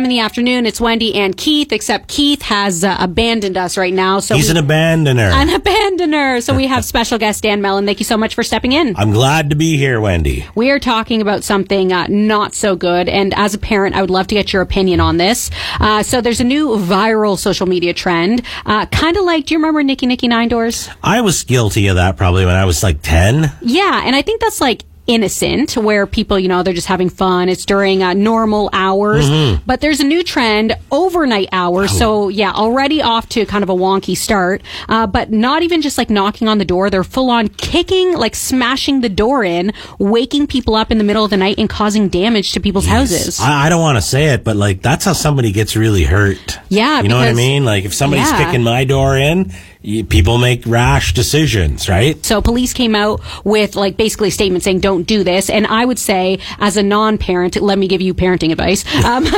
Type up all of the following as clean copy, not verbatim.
in the afternoon. It's Wendy and Keith, except Keith has abandoned us right now. So he's an abandoner. An abandoner. So we have special guest Dan Mellon. Thank you so much for stepping in. I'm glad to be here, Wendy. We are talking about something not so good. And as a parent, I would love to get your opinion on this. So there's a new viral social media trend. Kind of like, do you remember Nicky Nicky Nine Doors? I was guilty of that probably when I was like 10. Yeah, and I think that's like innocent, where people, they're just having fun. It's during normal hours. Mm-hmm. But there's a new trend, overnight hours. So, yeah, already off to kind of a wonky start. But not even just like knocking on the door. They're full on kicking, like smashing the door in, waking people up in the middle of the night and causing damage to people's houses. I don't want to say it, but like that's how somebody gets really hurt. Yeah. You know what I mean? Like if somebody's kicking my door in, people make rash decisions, right? So police came out with like basically a statement saying don't do this. And I would say as a non-parent, let me give you parenting advice. But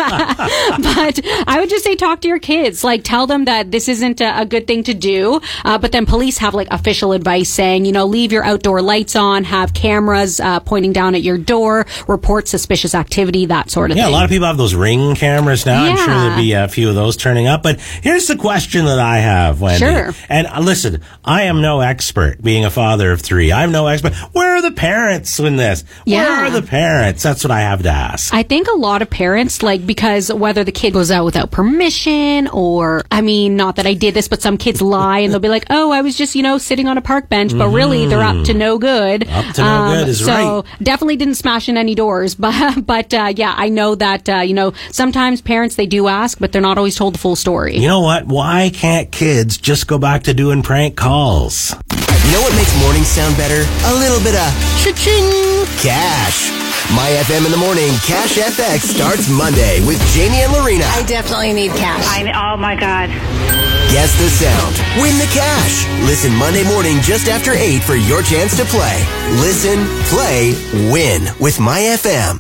I would just say talk to your kids. Like tell them that this isn't a good thing to do. But then police have like official advice saying, leave your outdoor lights on, have cameras pointing down at your door, report suspicious activity, that sort of thing. Yeah, a lot of people have those Ring cameras now. I'm sure there'll be a few of those turning up. But here's the question that I have, Wendy. Sure. And listen, I am no expert, being a father of 3. I'm no expert. Where are the parents in this? Yeah. Where are the parents? That's what I have to ask. I think a lot of parents, because whether the kid goes out without permission or, not that I did this, but some kids lie and they'll be like, oh, I was just, sitting on a park bench, but really they're up to no good. Up to no good is right. So definitely didn't smash in any doors. But I know that, sometimes parents, they do ask, but they're not always told the full story. You know what? Why can't kids just go back to doing prank calls? You know what makes mornings sound better? A little bit of cha-ching cash. My FM in the morning, Cash FX starts Monday with Jamie and Lorena. I definitely need cash. Oh my God. Guess the sound. Win the cash. Listen Monday morning just after 8 for your chance to play. Listen, play, win with My FM.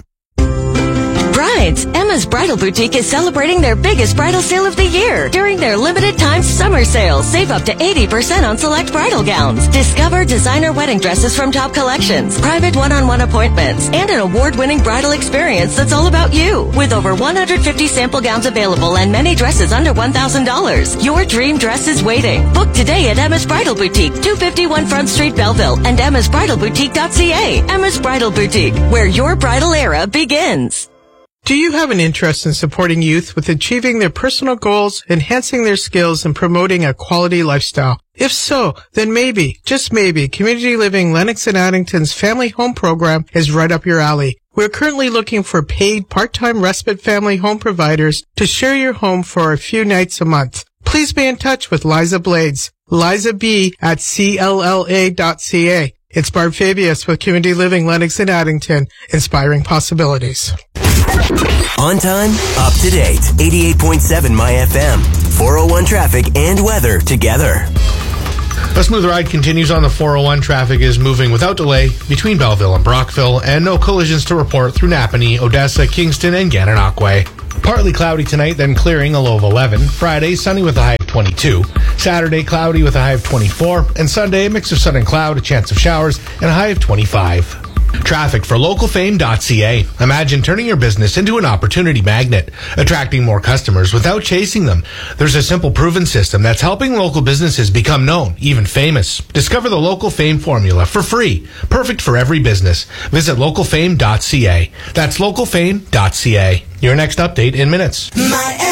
Brides, Emma's Bridal Boutique is celebrating their biggest bridal sale of the year. During their limited time summer sale, save up to 80% on select bridal gowns. Discover designer wedding dresses from top collections, private one-on-one appointments, and an award-winning bridal experience that's all about you. With over 150 sample gowns available and many dresses under $1,000. Your dream dress is waiting. Book today at Emma's Bridal Boutique, 251 Front Street, Belleville, and emmasbridalboutique.ca. Emma's Bridal Boutique, where your bridal era begins. Do you have an interest in supporting youth with achieving their personal goals, enhancing their skills, and promoting a quality lifestyle? If so, then maybe, just maybe, Community Living Lennox and Addington's Family Home Program is right up your alley. We're currently looking for paid part-time respite family home providers to share your home for a few nights a month. Please be in touch with Liza Blades, Liza B at CLLA.ca. It's Barb Fabius with Community Living Lennox and Addington, inspiring possibilities. On time, up to date. 88.7 My FM. 401 traffic and weather together. A smooth ride continues on the 401. Traffic is moving without delay between Belleville and Brockville, and no collisions to report through Napanee, Odessa, Kingston, and Gananoque. Partly cloudy tonight, then clearing, a low of 11. Friday, sunny with a high of 22. Saturday, cloudy with a high of 24. And Sunday, a mix of sun and cloud, a chance of showers, and a high of 25. Traffic for localfame.ca. Imagine turning your business into an opportunity magnet, attracting more customers without chasing them. There's a simple, proven system that's helping local businesses become known, even famous. Discover the Local Fame formula for free. Perfect for every business. Visit localfame.ca. That's localfame.ca. Your next update in minutes.